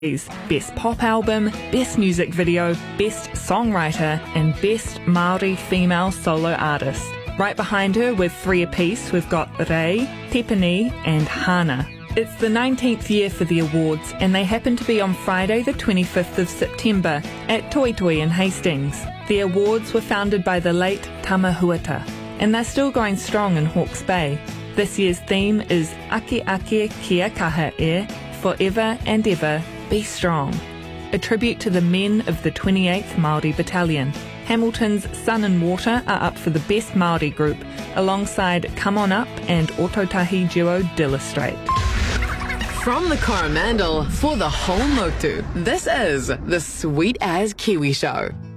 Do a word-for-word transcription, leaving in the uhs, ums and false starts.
Best Pop Album, Best Music Video, Best Songwriter, and Best Māori Female Solo Artist. Right behind her with three apiece, we've got Rei, Tepani, and Hana. It's the nineteenth year for the awards, and they happen to be on Friday the twenty-fifth of September at Toi Toi in Hastings. The awards were founded by the late Tama Huata, and they're still going strong in Hawke's Bay. This year's theme is Ake Ake Kia Kaha E, Forever and Ever, Be Strong, a tribute to the men of the twenty-eighth Māori Battalion. Hamilton's Sun and Water are up for the Best Māori Group, alongside Come On Up and Ototahi duo Dillustrate. From the Coromandel for the whole Motu, this is the Sweet As Kiwi Show.